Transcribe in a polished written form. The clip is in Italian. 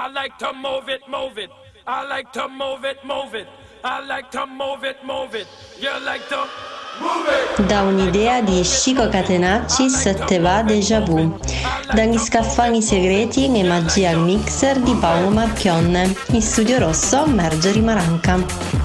I like to move it, move it. I like to move it, move it. I like to move it, move it. You like to move it. Da un'idea di Chico Catenaccis te va déjà vu. Dagli scaffali segreti e magia al mixer di Paolo Marchionne. In studio rosso Marjorie Maranca.